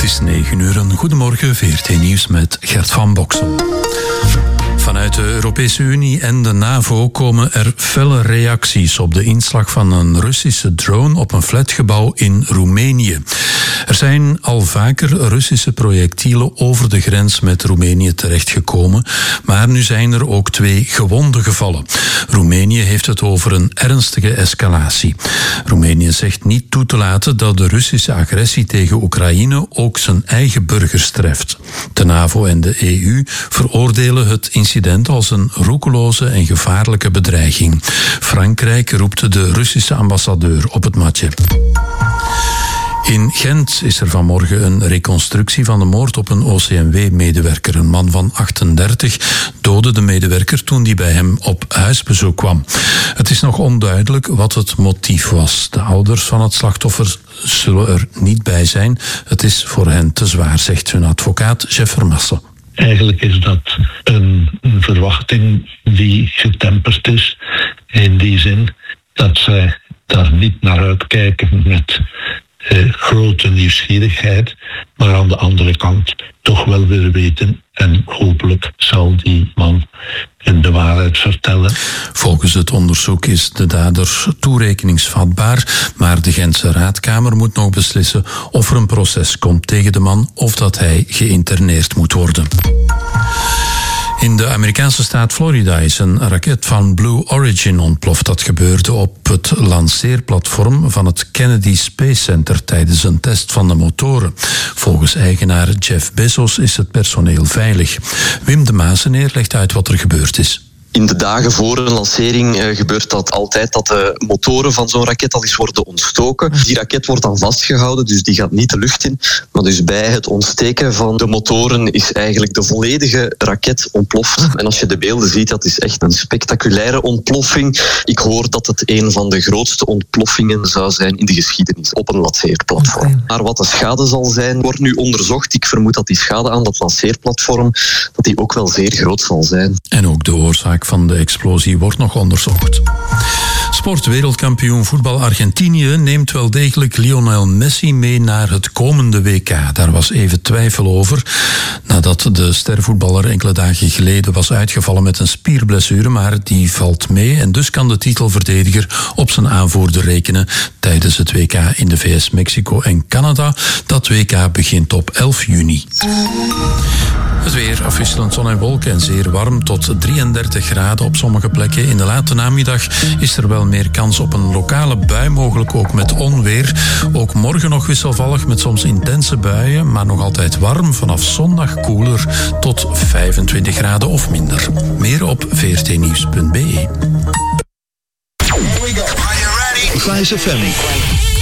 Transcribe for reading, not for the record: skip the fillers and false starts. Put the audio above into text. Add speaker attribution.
Speaker 1: Het is 9:00. Goedemorgen, VRT Nieuws met Gert van Boksel. Vanuit de Europese Unie en de NAVO komen er felle reacties op de inslag van een Russische drone op een flatgebouw in Roemenië. Er zijn al vaker Russische projectielen over de grens met Roemenië terechtgekomen, maar nu zijn er ook 2 gewonden gevallen. Roemenië heeft het over een ernstige escalatie. Roemenië zegt niet toe te laten dat de Russische agressie tegen Oekraïne ook zijn eigen burgers treft. De NAVO en de EU veroordelen het incident als een roekeloze en gevaarlijke bedreiging. Frankrijk roept de Russische ambassadeur op het matje. In Gent is er vanmorgen een reconstructie van de moord op een OCMW-medewerker. Een man van 38 doodde de medewerker toen die bij hem op huisbezoek kwam. Het is nog onduidelijk wat het motief was. De ouders van het slachtoffer zullen er niet bij zijn. Het is voor hen te zwaar, zegt hun advocaat Jeff Vermassen.
Speaker 2: Eigenlijk is dat een verwachting die getemperd is in die zin dat zij daar niet naar uitkijken met grote nieuwsgierigheid, maar aan de andere kant toch wel willen weten en hopelijk zal die man de waarheid vertellen.
Speaker 1: Volgens het onderzoek is de dader toerekeningsvatbaar, maar de Gentse Raadkamer moet nog beslissen of er een proces komt tegen de man of dat hij geïnterneerd moet worden. In de Amerikaanse staat Florida is een raket van Blue Origin ontploft. Dat gebeurde op het lanceerplatform van het Kennedy Space Center tijdens een test van de motoren. Volgens eigenaar Jeff Bezos is het personeel veilig. Wim de Maaseneer legt uit wat er gebeurd is.
Speaker 3: In de dagen voor een lancering gebeurt dat altijd dat de motoren van zo'n raket al eens worden ontstoken. Die raket wordt dan vastgehouden, dus die gaat niet de lucht in. Maar dus bij het ontsteken van de motoren is eigenlijk de volledige raket ontploft. En als je de beelden ziet, dat is echt een spectaculaire ontploffing. Ik hoor dat het een van de grootste ontploffingen zou zijn in de geschiedenis op een lanceerplatform. Okay. Maar wat de schade zal zijn, wordt nu onderzocht. Ik vermoed dat die schade aan dat lanceerplatform dat die ook wel zeer groot zal zijn.
Speaker 1: En ook de oorzaak van de explosie wordt nog onderzocht. Sportwereldkampioen voetbal Argentinië neemt wel degelijk Lionel Messi mee naar het komende WK. Daar was even twijfel over, nadat de stervoetballer enkele dagen geleden was uitgevallen met een spierblessure, maar die valt mee en dus kan de titelverdediger op zijn aanvoerder rekenen tijdens het WK in de VS, Mexico en Canada. Dat WK begint op 11 juni. Het weer, afwisselend zon en wolken en zeer warm tot 33 graden op sommige plekken. In de late namiddag is er wel meer kans op een lokale bui, mogelijk ook met onweer. Ook morgen nog wisselvallig met soms intense buien, maar nog altijd warm. Vanaf zondag koeler tot 25 graden of minder. Meer op vrtnieuws.be.
Speaker 4: Vice FM.